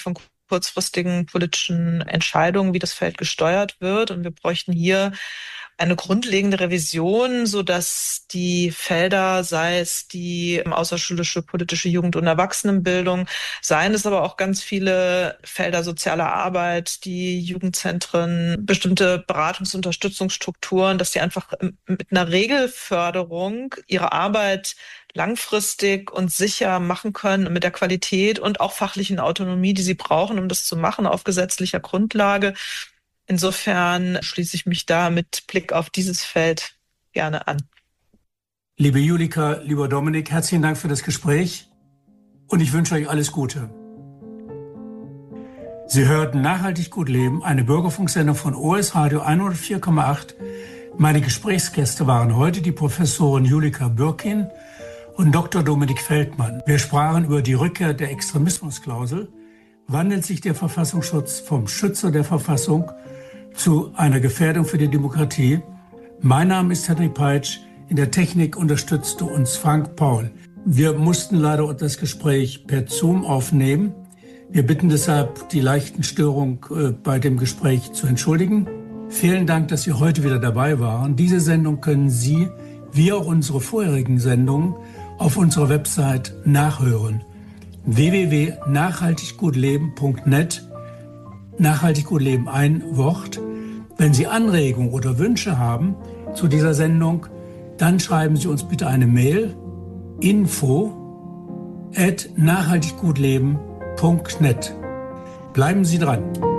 von kurzfristigen politischen Entscheidungen, wie das Feld gesteuert wird. Und wir bräuchten hier eine grundlegende Revision, sodass die Felder, sei es die außerschulische politische Jugend- und Erwachsenenbildung, seien es aber auch ganz viele Felder sozialer Arbeit, die Jugendzentren, bestimmte Beratungs- und Unterstützungsstrukturen, dass die einfach mit einer Regelförderung ihre Arbeit langfristig und sicher machen können, mit der Qualität und auch fachlichen Autonomie, die sie brauchen, um das zu machen, auf gesetzlicher Grundlage. Insofern schließe ich mich da mit Blick auf dieses Feld gerne an. Liebe Julika, lieber Dominik, herzlichen Dank für das Gespräch und ich wünsche euch alles Gute. Sie hörten Nachhaltig gut leben, eine Bürgerfunksendung von OS Radio 104,8. Meine Gesprächsgäste waren heute die Professorin Julika Bürkin und Dr. Dominik Feldmann. Wir sprachen über die Rückkehr der Extremismusklausel. Wandelt sich der Verfassungsschutz vom Schützer der Verfassung zu einer Gefährdung für die Demokratie? Mein Name ist Henry Peitsch. In der Technik unterstützte uns Frank Paul. Wir mussten leider das Gespräch per Zoom aufnehmen. Wir bitten deshalb, die leichten Störungen bei dem Gespräch zu entschuldigen. Vielen Dank, dass Sie heute wieder dabei waren. Diese Sendung können Sie, wie auch unsere vorherigen Sendungen, auf unserer Website nachhören. www.nachhaltiggutleben.net. Nachhaltig gut leben, ein Wort. Wenn Sie Anregungen oder Wünsche haben zu dieser Sendung, dann schreiben Sie uns bitte eine Mail info@nachhaltiggutleben.net. Bleiben Sie dran.